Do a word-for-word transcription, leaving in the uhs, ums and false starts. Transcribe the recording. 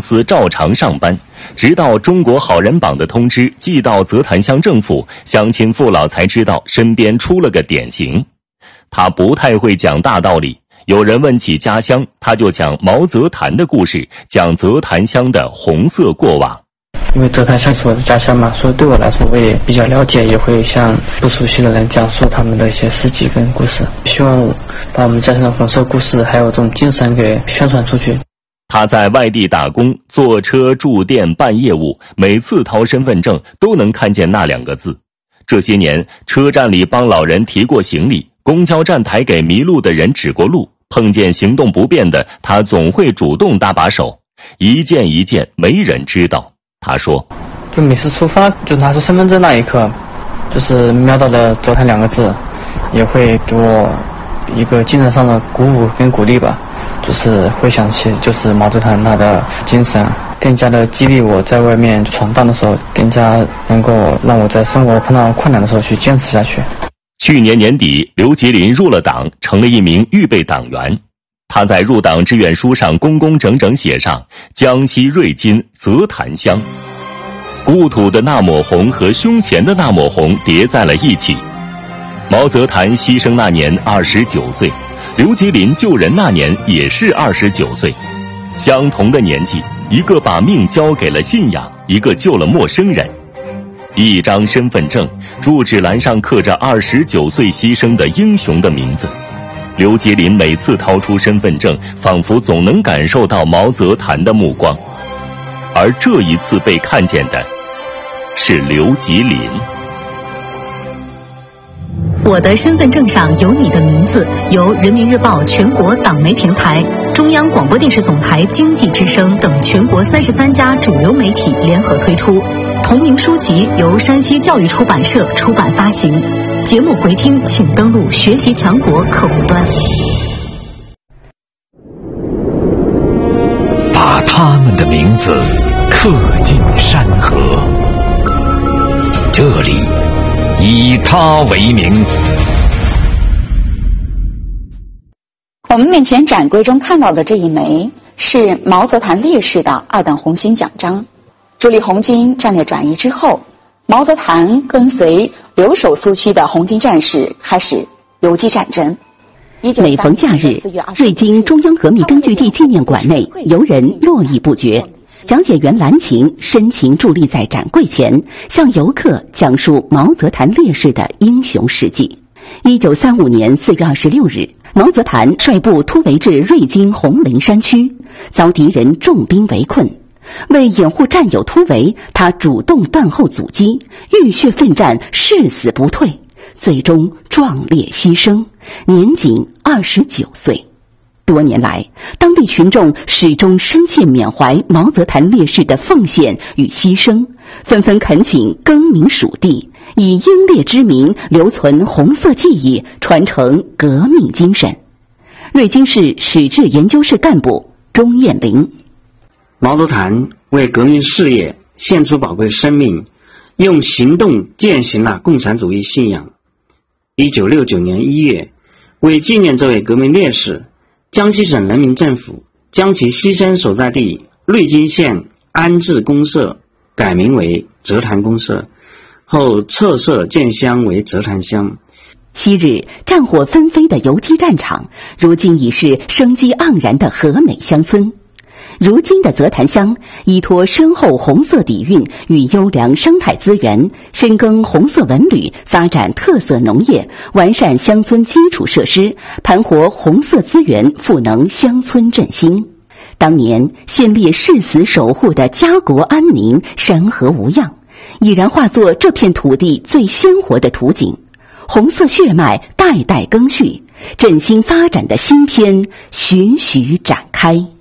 司照常上班，直到中国好人榜的通知寄到泽潭乡政府，乡亲父老才知道身边出了个典型。他不太会讲大道理，有人问起家乡，他就讲毛泽潭的故事，讲泽潭乡的红色过往。 因为泽潭乡是我的家乡嘛，所以对我来说我也比较了解，也会向不熟悉的人讲述他们的一些事迹跟故事，希望把我们家乡的红色故事还有这种精神给宣传出去。 他在外地打工，坐车住店办业务，每次掏身份证都能看见那两个字。这些年，车站里帮老人提过行李，公交站台给迷路的人指过路，碰见行动不便的，他总会主动搭把手。一件一件，没人知道。他说， 就每次出发就拿出身份证那一刻，就是瞄到了泽潭两个字，也会给我一个精神上的鼓舞跟鼓励吧，就是回想起就是毛泽潭他的精神，更加的激励我在外面闯荡的时候，更加能够让我在生活碰到困难的时候去坚持下去。 去年年底，刘吉林入了党，成了一名预备党员。他在入党志愿书上工工整整写上江西瑞金泽潭乡，故土的那抹红和胸前的那抹红叠在了一起。毛泽潭牺牲那年二十九岁，刘吉林救人那年也是二十九岁，相同的年纪，一个把命交给了信仰，一个救了陌生人。一张身份证，住址栏上刻着二十九岁牺牲的英雄的名字。刘吉林每次掏出身份证，仿佛总能感受到毛泽潭的目光，而这一次被看见的是刘吉林。 我的身份证上有你的名字，由人民日报全国党媒平台、中央广播电视总台经济之声等全国三十三家主流媒体联合推出。同名书籍由山西教育出版社出版发行。节目回听请登录学习强国客户端。 把他们的名字刻进山河，这里以他为名。 我们面前展柜中看到的这一枚是毛泽潭烈士的二等红星奖章。朱立红军战略转移之后，毛泽潭跟随留守苏区的红军战士开始游击战争。 每逢假日，瑞金中央革命根据地纪念馆内游人络绎不绝，讲解员蓝琴深情伫立在展柜前，向游客讲述毛泽潭烈士的英雄事迹。一九三五年四月二十六日，毛泽潭率部突围至瑞金红林山区，遭敌人重兵围困。为掩护战友突围，他主动断后阻击，浴血奋战，誓死不退，最终壮烈牺牲，年仅二十九岁。多年来，当地群众始终深切缅怀毛泽潭烈士的奉献与牺牲，纷纷恳请更名属地，以英烈之名留存红色记忆，传承革命精神。瑞金市史志研究室干部钟艳玲。 毛泽潭为革命事业献出宝贵生命，用行动践行了共产主义信仰。一九六九年一月，为纪念这位革命烈士，江西省人民政府将其牺牲所在地瑞金县安置公社改名为泽潭公社，后撤设建乡为泽潭乡。 昔日战火纷飞的游击战场，如今已是生机盎然的和美乡村。如今的泽潭乡依托深厚红色底蕴与优良生态资源，深耕红色文旅，发展特色农业，完善乡村基础设施，盘活红色资源，赋能乡村振兴。当年先烈誓死守护的家国安宁、山河无恙，已然化作这片土地最鲜活的图景。红色血脉代代更续，振兴发展的新篇徐徐展开。